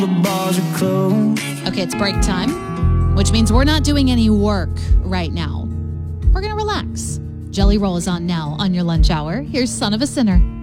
The bars are closed. Okay, it's break time, which means we're not doing any work right now. We're going to relax. Jelly Roll is on now on your lunch hour. Here's Son of a Sinner.